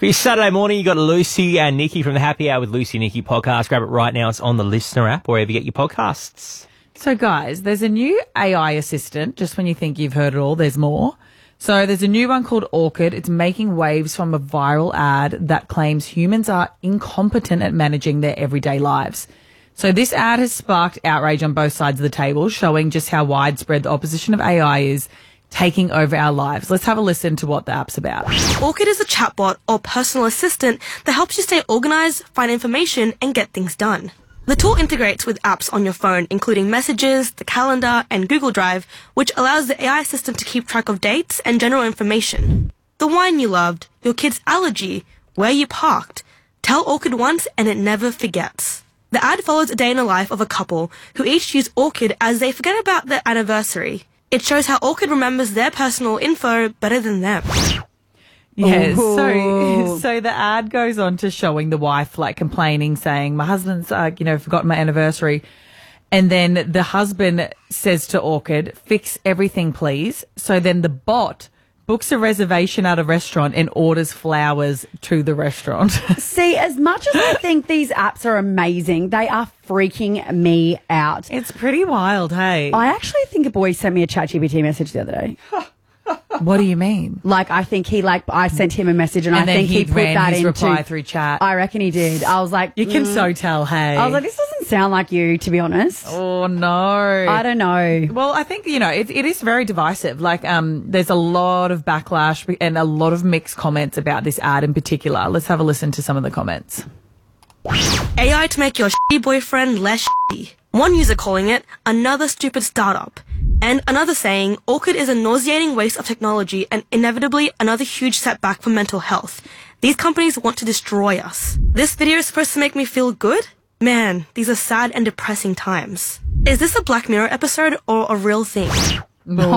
For your Saturday morning, you got Lucy and Nikki from the Happy Hour with Lucy and Nikki podcast. Grab it right now. It's on the Listener app, wherever you get your podcasts. So, guys, there's a new AI assistant. Just when you think you've heard it all, there's more. So there's a new one called Orchid. It's making waves from a viral ad that claims humans are incompetent at managing their everyday lives. So this ad has sparked outrage on both sides of the table, showing just how widespread the opposition of AI is taking over our lives. Let's have a listen to what the app's about. Orchid is a chatbot or personal assistant that helps you stay organized, find information, and get things done. The tool integrates with apps on your phone, including Messages, the calendar, and Google Drive, which allows the AI assistant to keep track of dates and general information. The wine you loved, your kid's allergy, where you parked. Tell Orchid once and it never forgets. The ad follows a day in the life of a couple who each use Orchid as they forget about their anniversary. It shows how Orchid remembers their personal info better than them. Yes. So the ad goes on to showing the wife complaining, saying, my husband's, forgotten my anniversary. And then the husband says to Orchid, fix everything, please. So then the bot books a reservation at a restaurant and orders flowers to the restaurant. See, as much as I think these apps are amazing, they are freaking me out. It's pretty wild, hey? I actually think a boy sent me a ChatGPT message the other day. What do you mean? I think I sent him a message and I then think he put ran that his into reply through chat. I reckon he did. I was like, you can so tell, hey? I was like, this doesn't sound like you, to be honest. Oh, no. I don't know. Well, I think, it is very divisive. There's a lot of backlash and a lot of mixed comments about this ad in particular. Let's have a listen to some of the comments. AI to make your shitty boyfriend less shitty. One user calling it another stupid startup. And another saying, Orchid is a nauseating waste of technology and inevitably another huge setback for mental health. These companies want to destroy us. This video is supposed to make me feel good? Man, these are sad and depressing times. Is this a Black Mirror episode or a real thing?